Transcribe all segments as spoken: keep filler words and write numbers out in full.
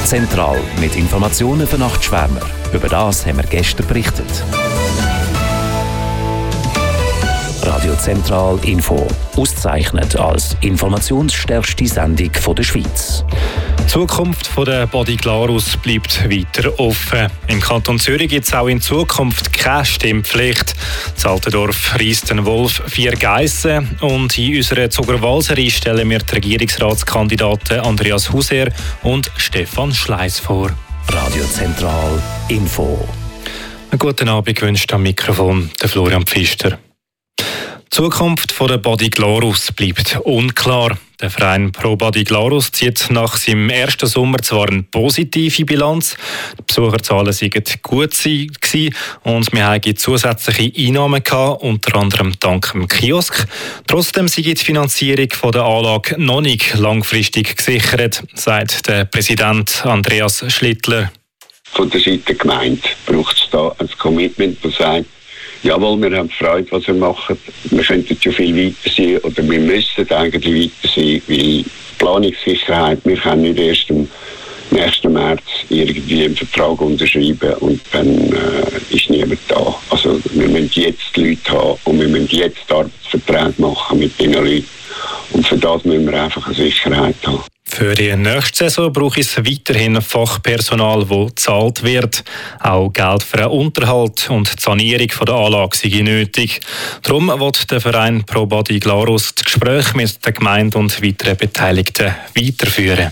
Zentral mit Informationen für Nachtschwärmer. Über das haben wir gestern berichtet. Radio Zentral Info. Ausgezeichnet als informationsstärkste Sendung der Schweiz. Die Zukunft der Badi Glarus bleibt weiter offen. Im Kanton Zürich gibt es auch in Zukunft keine Stimmpflicht. Das Altendorf reisst den Wolf vier Geissen. Und in unserer Zuckerwalserei stellen wir die Regierungsratskandidaten Andreas Huser und Stefan Schleiss vor. Radio Zentral Info. Einen guten Abend wünscht am Mikrofon der Florian Pfister. Die Zukunft der Badi Glarus bleibt unklar. Der Verein Pro Badi Glarus zieht nach seinem ersten Sommer zwar eine positive Bilanz, die Besucherzahlen waren gut gewesen und wir hatten zusätzliche Einnahmen gehabt, unter anderem dank dem Kiosk. Trotzdem sei die Finanzierung der Anlage noch nicht langfristig gesichert, sagt der Präsident Andreas Schlittler. Von der Seite der Gemeinde braucht es da ein Commitment, das sagt, jawohl, wir haben Freude, was wir machen. Wir könnten ja viel weiter sein oder wir müssen eigentlich weiter sein, weil Planungssicherheit, wir können nicht erst am nächsten März irgendwie einen Vertrag unterschreiben und dann äh, ist niemand da. Also wir müssen jetzt die Leute haben und wir müssen jetzt Arbeitsverträge machen mit diesen Leuten. Und für das müssen wir einfach eine Sicherheit haben. Für die nächste Saison braucht es weiterhin Fachpersonal, das gezahlt wird. Auch Geld für den Unterhalt und die Sanierung der Anlage sei nötig. Darum wird der Verein Pro Badi Glarus das Gespräch mit der Gemeinde und weiteren Beteiligten weiterführen.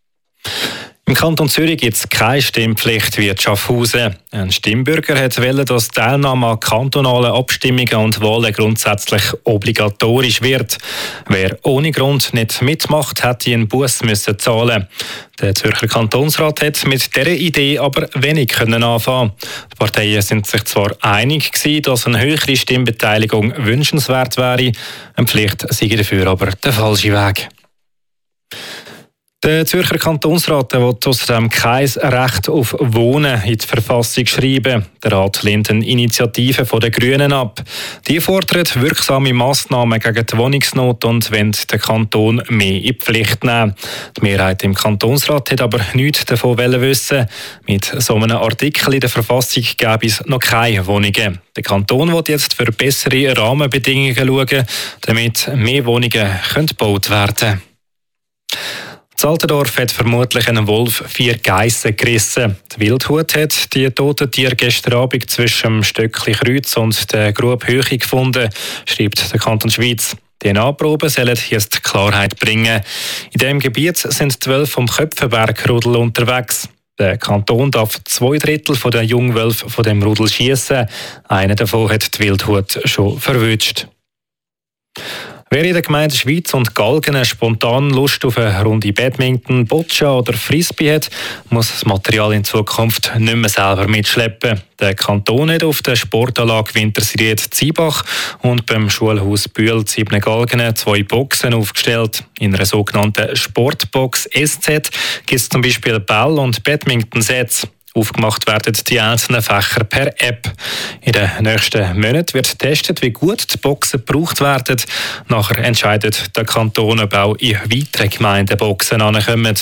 Im Kanton Zürich gibt es keine Stimmpflicht wie in Schaffhausen. Ein Stimmbürger wollte, dass die Teilnahme an kantonalen Abstimmungen und Wahlen grundsätzlich obligatorisch wird. Wer ohne Grund nicht mitmacht, hätte einen Buss müssen zahlen. Der Zürcher Kantonsrat hat mit dieser Idee aber wenig anfangen. Die Parteien sind sich zwar einig gewesen, dass eine höhere Stimmbeteiligung wünschenswert wäre, eine Pflicht sei dafür aber der falsche Weg. Der Zürcher Kantonsrat will außerdem kein Recht auf Wohnen in die Verfassung schreiben. Der Rat lehnt eine Initiative von den Grünen ab. Die fordert wirksame Massnahmen gegen die Wohnungsnot und will den Kanton mehr in die Pflicht nehmen. Die Mehrheit im Kantonsrat hat aber nichts davon wissen. Mit so einem Artikel in der Verfassung gäbe es noch keine Wohnungen. Der Kanton will jetzt für bessere Rahmenbedingungen schauen, damit mehr Wohnungen gebaut werden können. Das Altendorf hat vermutlich einen Wolf vier Geissen gerissen. Die Wildhut hat die toten Tiere gestern Abend zwischen dem Stöckli Kreuz und der Grube Höhe gefunden, schreibt der Kanton Schweiz. Die D N A-Proben sollen jetzt Klarheit bringen. In diesem Gebiet sind zwölf vom Köpfenberg-Rudel unterwegs. Der Kanton darf zwei Drittel der Jungwölfe von dem Rudel schiessen. Einer davon hat die Wildhut schon verwünscht. Wer in der Gemeinde Schweiz und Galgen spontan Lust auf eine Runde Badminton, Boccia oder Frisbee hat, muss das Material in Zukunft nicht mehr selber mitschleppen. Der Kanton hat auf der Sportanlage Wintersried Ziebach und beim Schulhaus Bühl Siebne Galgen zwei Boxen aufgestellt. In einer sogenannten Sportbox S Z gibt es zum Beispiel Ball- und Badminton-Sets. Aufgemacht werden die einzelnen Fächer per App. In den nächsten Monaten wird getestet, wie gut die Boxen gebraucht werden. Nachher entscheidet der Kanton, ob auch in weiteren Gemeinden Boxen ankommen.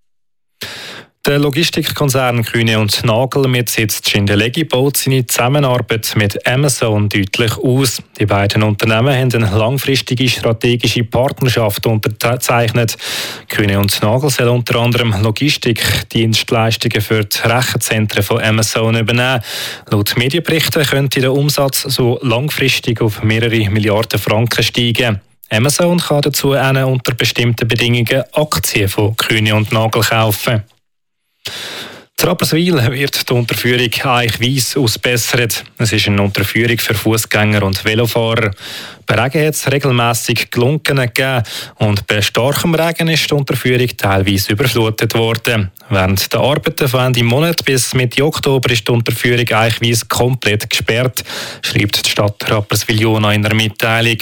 Der Logistikkonzern Kühne und Nagel mit Sitz Schindellegi baut seine Zusammenarbeit mit Amazon deutlich aus. Die beiden Unternehmen haben eine langfristige strategische Partnerschaft unterzeichnet. Kühne und Nagel soll unter anderem Logistikdienstleistungen für die Rechenzentren von Amazon übernehmen. Laut Medienberichten könnte der Umsatz so langfristig auf mehrere Milliarden Franken steigen. Amazon kann dazu unter bestimmten Bedingungen Aktien von Kühne und Nagel kaufen. In Rapperswil wird die Unterführung Eichwyss ausbessert. Es ist eine Unterführung für Fußgänger und Velofahrer. Bei Regen hat es regelmässig Glunken gegeben und bei starkem Regen ist die Unterführung teilweise überflutet worden. Während der Arbeiten von Ende Monat bis Mitte Oktober ist die Unterführung Eichwyss komplett gesperrt, schreibt die Stadt Rapperswil-Jona in einer Mitteilung.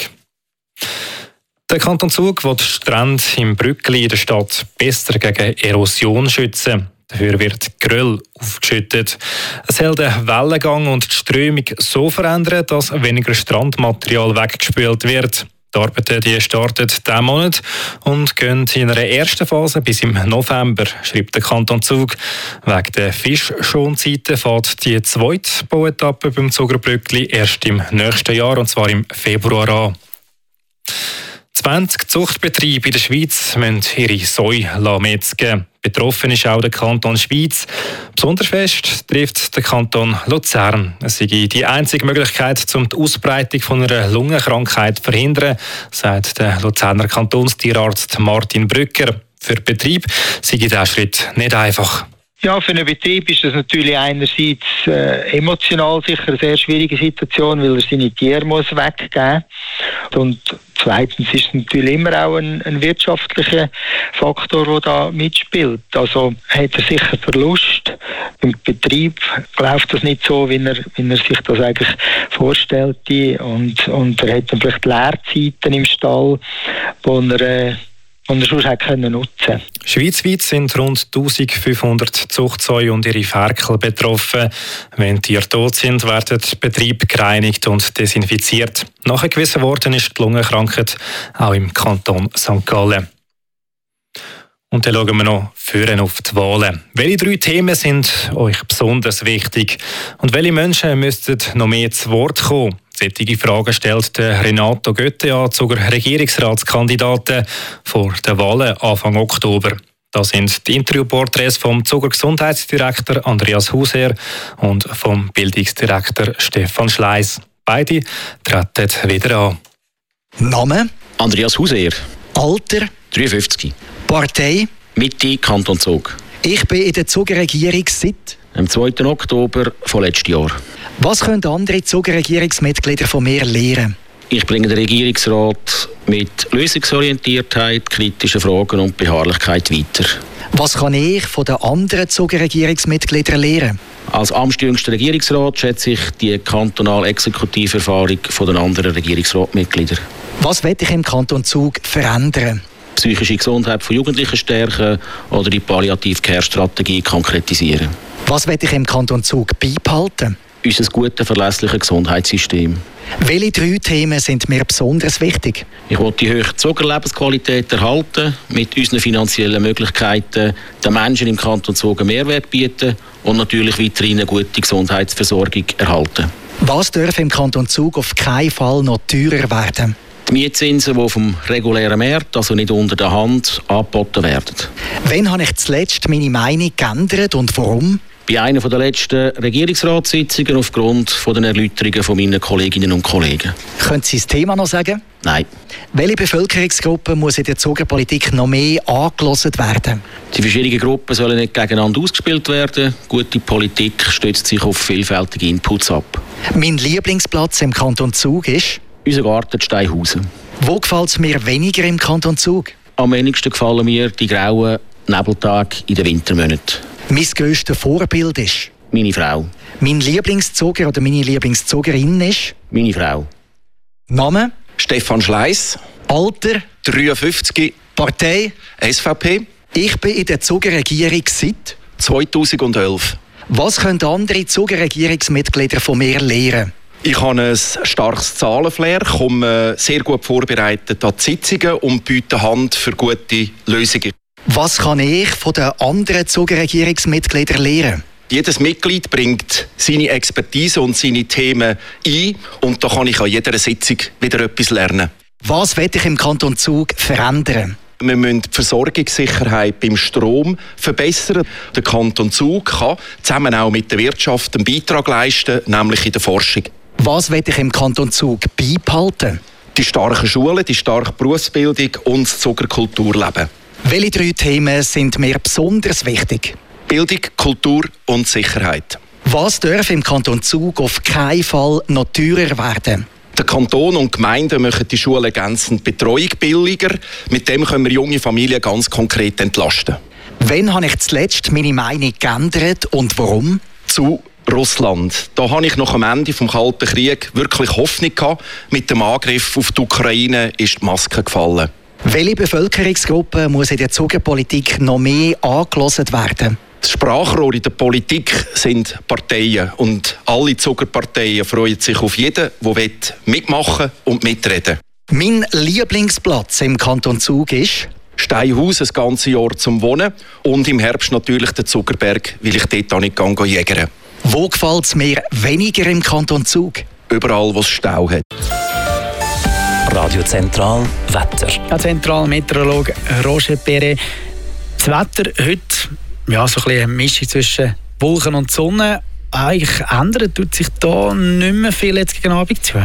Der Kanton Zug will die Strände im Brückli in der Stadt besser gegen Erosion schützen. Dafür wird Geröll aufgeschüttet. Es soll den Wellengang und die Strömung so verändern, dass weniger Strandmaterial weggespült wird. Die Arbeiten die starten diesen Monat und gehen in einer ersten Phase bis im November, schreibt der Kanton Zug. Wegen der Fischschonzeiten fährt die zweite Bauetappe beim Zugerbrückli erst im nächsten Jahr, und zwar im Februar an. zwanzig Zuchtbetriebe in der Schweiz müssen ihre Säue metzgen. Betroffen ist auch der Kanton Schwyz. Besonders fest trifft der Kanton Luzern. Es sei die einzige Möglichkeit, um die Ausbreitung von einer Lungenkrankheit zu verhindern, sagt der Luzerner Kantonstierarzt Martin Brücker. Für den Betrieb sei dieser Schritt nicht einfach. Ja, für einen Betrieb ist das natürlich einerseits äh, emotional sicher eine sehr schwierige Situation, weil er seine Tiere muss weggeben muss. Und zweitens ist es natürlich immer auch ein, ein wirtschaftlicher Faktor, der da mitspielt. Also hat er sicher Verlust. Im Betrieb läuft das nicht so, wie er, wie er sich das eigentlich vorstellte. Und, und er hat dann vielleicht Leerzeiten im Stall, wo er... Äh, und er sonst auch können nutzen. Schweizweit sind rund eintausendfünfhundert Zuchtsäue und ihre Ferkel betroffen. Wenn die Tiere tot sind, werden die Betriebe gereinigt und desinfiziert. Nachgewiesen worden ist die Lungenkrankheit auch im Kanton Sankt Gallen. Und dann schauen wir noch vorne auf die Wahlen. Welche drei Themen sind euch besonders wichtig? Und welche Menschen müssten noch mehr zu Wort kommen? Solche Fragen stellt Renato Götte, Zuger Regierungsratskandidaten, vor den Wahlen Anfang Oktober. Das sind die Interviewporträts vom Zuger Gesundheitsdirektor Andreas Hauser und vom Bildungsdirektor Stefan Schleiss. Beide treten wieder an. Name? Andreas Hauser. Alter? dreiundfünfzig. Partei? Mitte Kanton Zug. Ich bin in der Zuger-Regierung seit? Am zweiten Oktober von letztem Jahr. Was können andere Zuger-Regierungsmitglieder von mir lernen? Ich bringe den Regierungsrat mit Lösungsorientiertheit, kritischen Fragen und Beharrlichkeit weiter. Was kann ich von den anderen Zuger-Regierungsmitgliedern lernen? Als amtsjüngster Regierungsrat schätze ich die kantonale Exekutiverfahrung von den anderen Regierungsratmitgliedern. Was will ich im Kanton Zug verändern? Psychische Gesundheit von Jugendlichen stärken oder die Palliativ-Care-Strategie konkretisieren. Was will ich im Kanton Zug beibehalten? Unser gutes, verlässliches Gesundheitssystem. Welche drei Themen sind mir besonders wichtig? Ich will die hohe Zugerlebensqualität erhalten, mit unseren finanziellen Möglichkeiten den Menschen im Kanton Zug einen Mehrwert bieten und natürlich weiterhin eine gute Gesundheitsversorgung erhalten. Was darf im Kanton Zug auf keinen Fall noch teurer werden? Die Mietzinsen, die vom regulären Markt, also nicht unter der Hand, angeboten werden. Wann habe ich zuletzt meine Meinung geändert und warum? Bei einer der letzten Regierungsratssitzungen aufgrund der Erläuterungen von meinen Kolleginnen und Kollegen. Können Sie das Thema noch sagen? Nein. Welche Bevölkerungsgruppe muss in der Zugerpolitik noch mehr angehört werden? Die verschiedenen Gruppen sollen nicht gegeneinander ausgespielt werden. Gute Politik stützt sich auf vielfältige Inputs ab. Mein Lieblingsplatz im Kanton Zug ist? Unser Garten Steinhausen. Wo gefällt es mir weniger im Kanton Zug? Am wenigsten gefallen mir die grauen Nebeltage in den Wintermonaten. Mein grösstes Vorbild ist? Meine Frau. Mein Lieblingszuger oder meine Lieblingszugerin ist? Meine Frau. Name? Stefan Schleiss. Alter? dreiundfünfzig. Partei? S V P. Ich bin in der Zugerregierung seit? zweitausendelf. Was können andere Zugerregierungsmitglieder von mir lernen? Ich habe ein starkes Zahlenflair, komme sehr gut vorbereitet an die Sitzungen und biete Hand für gute Lösungen. Was kann ich von den anderen Zugerregierungsmitgliedern lernen? Jedes Mitglied bringt seine Expertise und seine Themen ein und da kann ich an jeder Sitzung wieder etwas lernen. Was will ich im Kanton Zug verändern? Wir müssen die Versorgungssicherheit beim Strom verbessern. Der Kanton Zug kann zusammen auch mit der Wirtschaft einen Beitrag leisten, nämlich in der Forschung. Was will ich im Kanton Zug beibehalten? Die starken Schulen, die starke Berufsbildung und das Zugerkulturleben. Welche drei Themen sind mir besonders wichtig? Bildung, Kultur und Sicherheit. Was darf im Kanton Zug auf keinen Fall noch teurer werden? Der Kanton und die Gemeinden machen die Schulen ergänzend Betreuung billiger. Mit dem können wir junge Familien ganz konkret entlasten. Wann habe ich zuletzt meine Meinung geändert und warum? Zu Russland. Da habe ich nach dem Ende des Kalten Krieges wirklich Hoffnung gehabt. Mit dem Angriff auf die Ukraine ist die Maske gefallen. Welche Bevölkerungsgruppe muss in der Zugerpolitik noch mehr angehört werden? Das Sprachrohr in der Politik sind Parteien. Und alle Zugerparteien freuen sich auf jeden, der mitmachen und mitreden will. Mein Lieblingsplatz im Kanton Zug ist Steinhaus das ganze Jahr zum Wohnen und im Herbst natürlich der Zuckerberg, weil ich dort auch nicht gehe jägern. Wo gefällt es mir weniger im Kanton Zug? Überall, wo es Stau hat. Radio Zentral Wetter. Ja, Zentralmeteorologe Roger Perret. Das Wetter heute, ja, so ein bisschen eine Mischung zwischen Wolken und Sonne. Eigentlich ändert tut sich da nicht mehr viel jetzt gegen Abend zu.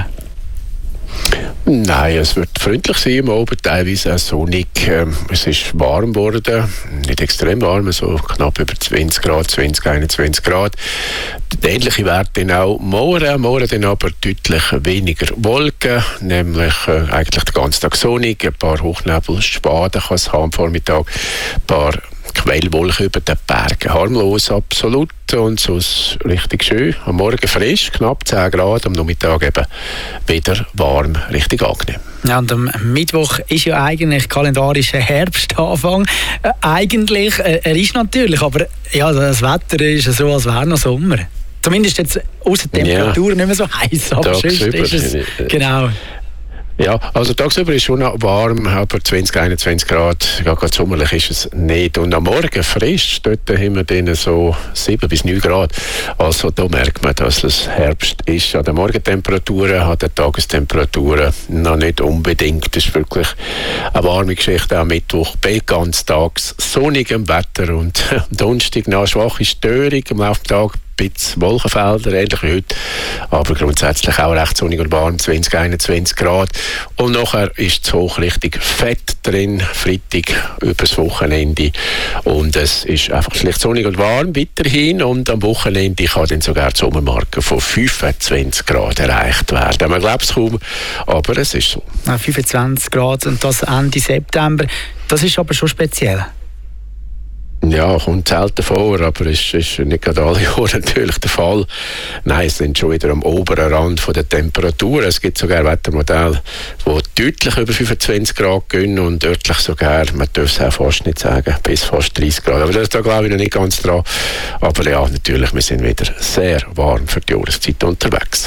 Nein, es wird freundlich sein am Abend, teilweise auch sonnig. Ähm, es ist warm geworden, nicht extrem warm, so knapp über zwanzig Grad, zwanzig, einundzwanzig Grad. Ähnliche Werte dann auch morgen, morgen dann aber deutlich weniger Wolken, nämlich äh, eigentlich den ganzen Tag sonnig, ein paar Hochnebelschwaden kann es haben am Vormittag, ein paar Quellwolken über den Bergen. Harmlos, absolut. Und so ist richtig schön. Am Morgen frisch, knapp zehn Grad. Am Nachmittag eben wieder warm, richtig angenehm. Ja, und am Mittwoch ist ja eigentlich kalendarischer Herbstanfang. Äh, eigentlich, äh, er ist natürlich, aber ja, das Wetter ist so, als wäre noch Sommer. Zumindest jetzt außer der Temperatur ja. nicht mehr so heiß, aber sonst ist es... Genau. Ja, also tagsüber ist schon noch warm, aber zwanzig, einundzwanzig Grad, ja, gerade sommerlich ist es nicht. Und am Morgen frisch, dort haben wir dann so sieben bis neun Grad. Also da merkt man, dass es Herbst ist. An den Morgentemperaturen, an den Tagestemperaturen noch nicht unbedingt. Das ist wirklich eine warme Geschichte, am Mittwoch bei ganztags sonnigem Wetter und am Donnerstag noch eine schwache Störung am Laufe des Tages. Ein bisschen Wolkenfelder, ähnlich wie heute, aber grundsätzlich auch recht sonnig und warm, zwanzig, einundzwanzig Grad. Und nachher ist es Hochrichtung Fett drin, Freitag übers Wochenende. Und es ist einfach schlicht sonnig und warm weiterhin. Und am Wochenende kann dann sogar die Sommermarke von fünfundzwanzig Grad erreicht werden. Man glaubt es kaum, aber es ist so. Ja, fünfundzwanzig Grad und das Ende September, das ist aber schon speziell. Ja, kommt selten vor, aber es ist nicht gerade alle Jahre natürlich der Fall. Nein, es sind schon wieder am oberen Rand von der Temperatur. Es gibt sogar Wettermodelle, die deutlich über fünfundzwanzig Grad gehen und örtlich sogar, man darf es auch fast nicht sagen, bis fast dreißig Grad. Aber das ist da glaube ich noch nicht ganz dran. Aber ja, natürlich, wir sind wieder sehr warm für die Jahreszeit unterwegs.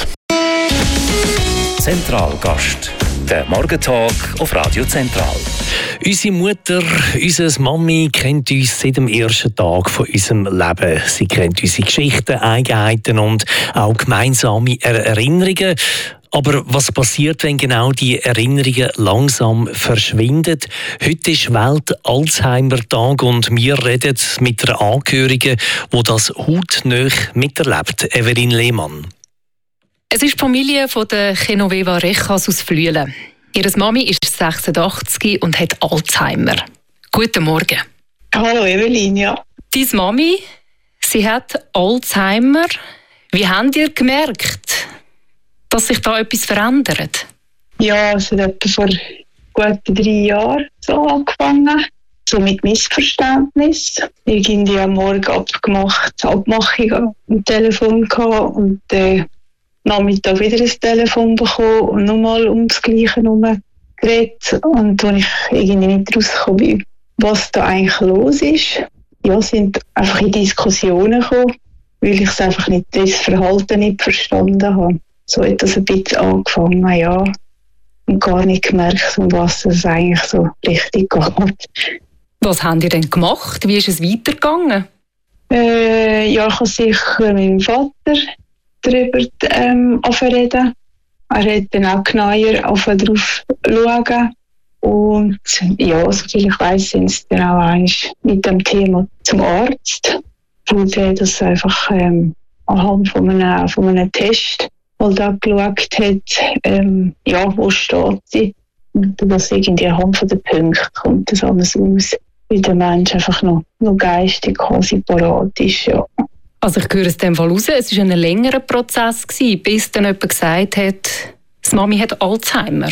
Zentralgast. Der Morgentalk auf Radio Zentral. Unsere Mutter, unsere Mami kennt uns seit dem ersten Tag von unserem Leben. Sie kennt unsere Geschichten, Eigenheiten und auch gemeinsame Erinnerungen. Aber was passiert, wenn genau die Erinnerungen langsam verschwinden? Heute ist Welt-Alzheimer-Tag und wir reden mit einer Angehörigen, die das hautnah miterlebt. Evelyn Lehmann. Es ist die Familie von der Genoveva Rechas aus Flüelen. Ihre Mami ist sechsundachtzig und hat Alzheimer. Guten Morgen. Hallo Evelyn, ja. Deine Mami, sie hat Alzheimer. Wie habt ihr gemerkt, dass sich da etwas verändert? Ja, es hat etwa vor guten drei Jahren so angefangen. So mit Missverständnis. Irgendwie am Morgen abgemacht, Abmachung am Telefon gehabt und äh, Nachmittag wieder ein Telefon bekommen und nochmal um das Gleiche herum geredet. Und als ich irgendwie nicht rausgekommen bin, was da eigentlich los ist, ja, sind einfach in Diskussionen gekommen, weil ich es einfach nicht, das Verhalten nicht verstanden habe. So hat das ein bisschen angefangen, ja, und gar nicht gemerkt, um was es eigentlich so richtig geht. Was haben ihr denn gemacht? Wie ist es weitergegangen? Äh, ja, ich habe sicher mit meinem Vater darüber ähm, reden. Er hat dann auch genauer darauf schauen. Und ja, soviel ich weiss, sind sie dann auch eigentlich mit dem Thema zum Arzt, wo der das einfach ähm, anhand von einem, von einem Test halt auch geschaut hat, ähm, ja, wo steht sie. Und das irgendwie anhand von den Punkten kommt das alles aus, weil der Mensch einfach noch, noch geistig quasi parat ist, ja. Also ich höre es in dem Fall raus, es war ein längerer Prozess, bis dann jemand gesagt hat, die Mami hat Alzheimer.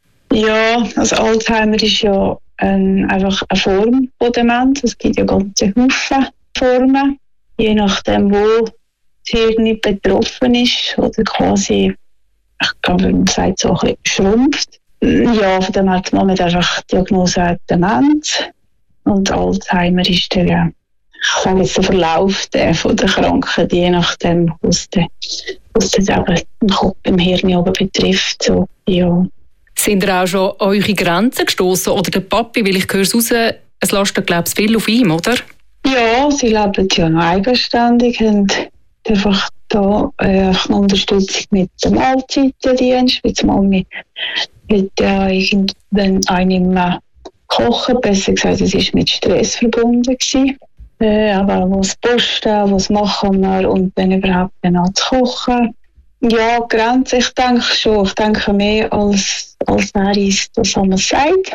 Ja, also Alzheimer ist ja ein, einfach eine Form von Demenz. Es gibt ja ganze Haufen Formen. Je nachdem, wo das Hirn betroffen ist oder quasi, ich glaube, man sagt so ein bisschen schrumpft. Ja, von dem hat die Mama einfach die Diagnose Demenz. Und Alzheimer ist der, ich sage jetzt, der Verlauf der, von der Krankheit, je nachdem, was den, was den, den Kopf im Hirn oben betrifft. So, ja. Sind ihr auch schon an eure Grenzen gestoßen? Oder der Papi, weil ich höre es raus, es lastet, glaube ich, viel auf ihm, oder? Ja, sie leben ja noch eigenständig und einfach da äh, eine Unterstützung mit dem Mahlzeitendienst. Wie die Mami hat ja irgendwann einem kochen, besser gesagt, es war mit Stress verbunden gewesen. Äh, aber was posten, was machen wir und dann überhaupt dann zu kochen. Ja, Grenzen, ich denke schon. Ich denke mehr als, als er ist, das haben wir gesagt.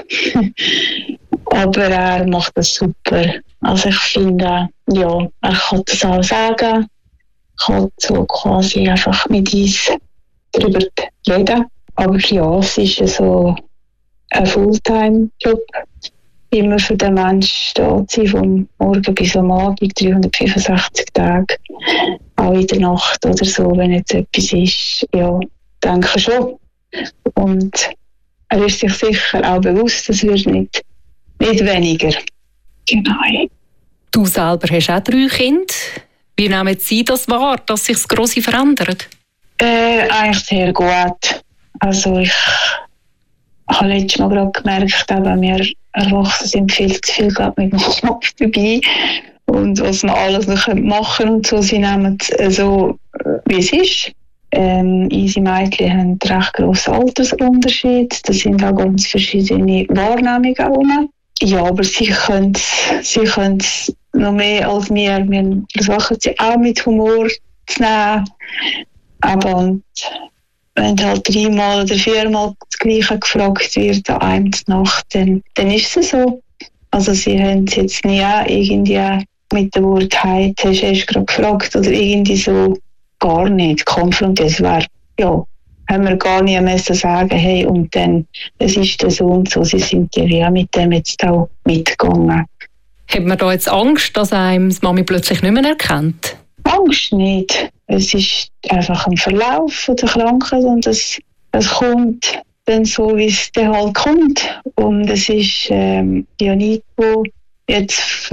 Aber er macht das super. Also ich finde, ja, er kann das auch sagen. Kann so quasi einfach mit uns darüber reden. Aber ja, es ist so ein Fulltime-Job. Immer für den Menschen da zu sein, vom Morgen bis am Abend, dreihundertfünfundsechzig Tage, auch in der Nacht oder so, wenn jetzt etwas ist, ja, denke schon. Und er ist sich sicher auch bewusst, es wird nicht, nicht weniger. Genau. Du selber hast auch drei Kinder. Wie nehmen Sie das wahr, dass sich das Grosse verändert? Äh, eigentlich sehr gut. Also ich habe letztes Mal gerade gemerkt, eben, wir Erwachsene sind viel zu viel glaub, mit dem Kopf dabei und was man alles noch machen können und so. Sie nehmen es so, wie es ist. Ähm, unsere Mädchen haben einen recht grossen Altersunterschied. Da sind auch ganz verschiedene Wahrnehmungen herum. Ja, aber sie können es sie noch mehr als wir. Wir versuchen sie auch mit Humor zu nehmen. Aber und wenn halt dreimal oder viermal das Gleiche gefragt wird an einem Nacht, dann, dann ist es so. Also sie haben es jetzt nie irgendwie mit dem Wort «Heit», hast du erst gerade gefragt, oder irgendwie so gar nicht konfrontiert. Es wäre, ja, haben wir gar nicht müssen sagen, hey, und dann, es ist das so und so. Sie sind ja mit dem jetzt auch mitgegangen. Hat man da jetzt Angst, dass einem die Mami plötzlich nicht mehr erkennt? Angst nicht. Es ist einfach ein Verlauf der Krankheit und es, es kommt dann so, wie es dann halt kommt. Und es ist ähm, ja nicht, wo jetzt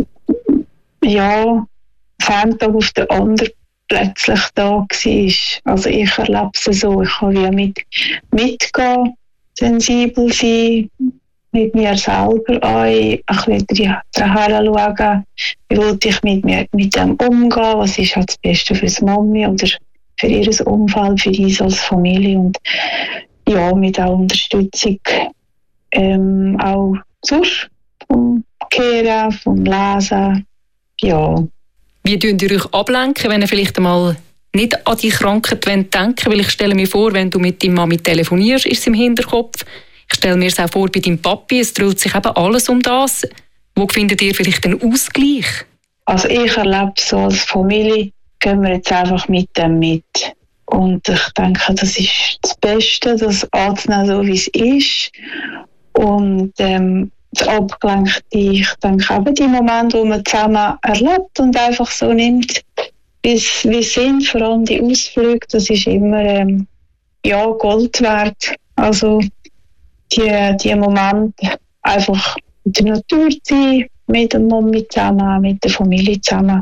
ja, von einem Tag auf den anderen plötzlich da war. Also ich erlebe es so, ich kann wie mit, mitgehen, sensibel sein, mit mir selber ein, ein bisschen daher schauen, wie wollte ich mit, mir, mit dem umgehen, was ist halt das Beste für die Mami oder für ihr Umfeld, für uns als Familie und ja, mit auch Unterstützung, ähm, auch sonst vom Kehren, vom Lesen, ja. Wie könnt ihr euch ablenken, wenn ihr vielleicht einmal nicht an die Krankheit denken wollt? Weil ich stelle mir vor, wenn du mit deiner Mami telefonierst, ist es im Hinterkopf. Ich stelle mir es auch vor bei deinem Papi, es dreht sich eben alles um das. Wo findet ihr vielleicht den Ausgleich? Also ich erlebe so als Familie, gehen wir jetzt einfach mit dem mit. Und ich denke, das ist das Beste, das anzunehmen, so wie es ist. Und ähm, das Abgelenkte, ich denke eben die Momente, wo man zusammen erlebt und einfach so nimmt, wie es sind, vor allem die Ausflüge, das ist immer ähm, ja, Gold wert. Also die, die Momente einfach in der Natur sein, mit der Mami zusammen, mit der Familie zusammen.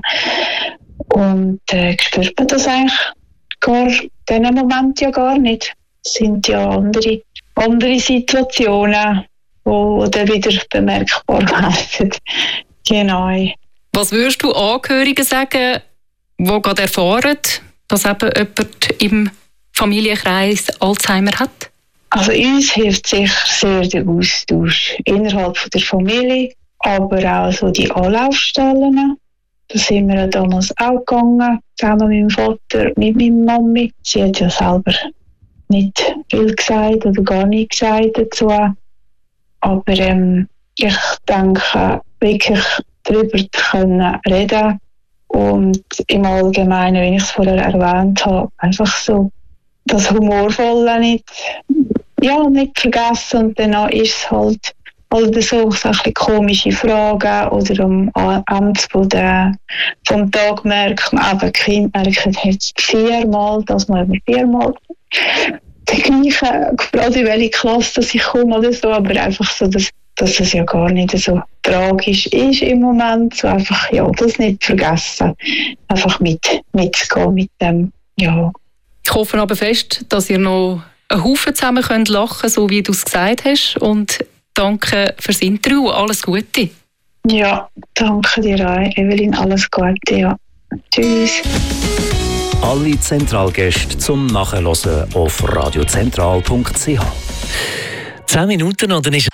Und äh, spürt man das eigentlich gar, in diesem Moment ja gar nicht. Es sind ja andere, andere Situationen, die dann wieder bemerkbar werden. Genau. Was würdest du Angehörigen sagen, die gerade erfahren, dass eben jemand im Familienkreis Alzheimer hat? Also uns hilft sicher sehr der Austausch innerhalb der Familie, aber auch so die Anlaufstellen. Da sind wir ja damals auch gegangen, zusammen mit meinem Vater, mit meiner Mami. Sie hat ja selber nicht viel gesagt oder gar nichts gesagt dazu. Aber ähm, ich denke, wirklich darüber zu können reden und im Allgemeinen, wie ich es vorher erwähnt habe, einfach so das Humorvolle nicht, ja, nicht vergessen. Und dann ist es halt, halt so, so ein bisschen komische Fragen oder am Ende vom Tag merkt man, eben, Kind merkt jetzt viermal, das mal über viermal den gleichen gefragt, in welche Klasse dass ich komme oder so, aber einfach so, dass, dass es ja gar nicht so tragisch ist im Moment, so einfach, ja, das nicht vergessen, einfach mit, mitzugehen mit dem, ja. Ich hoffe aber fest, dass ihr noch einen Haufen zusammen können lachen, so wie du es gesagt hast. Und danke fürs Interview. Alles Gute. Ja, danke dir auch, Evelyn. Alles Gute, ja. Tschüss. Alle Zentralgäste zum Nachhören auf radiozentral punkt c h. Zehn Minuten, oder ist